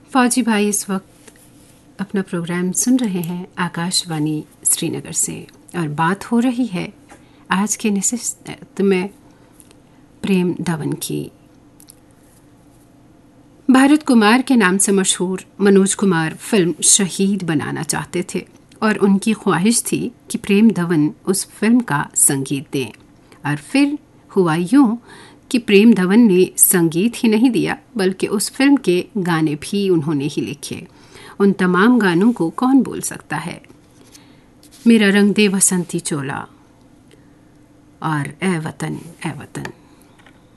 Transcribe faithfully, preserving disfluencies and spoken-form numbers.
फौजी भाई इस वक्त अपना प्रोग्राम सुन रहे हैं आकाशवाणी श्रीनगर से और बात हो रही है आज के नशिस्त में प्रेम धवन की। भारत कुमार के नाम से मशहूर मनोज कुमार फिल्म शहीद बनाना चाहते थे और उनकी ख्वाहिश थी कि प्रेम धवन उस फिल्म का संगीत दें। और फिर हुआ यूं कि प्रेम धवन ने संगीत ही नहीं दिया बल्कि उस फिल्म के गाने भी उन्होंने ही लिखे। उन तमाम गानों को कौन बोल सकता है? मेरा रंग दे बसंती चोला और ए वतन ए वतन।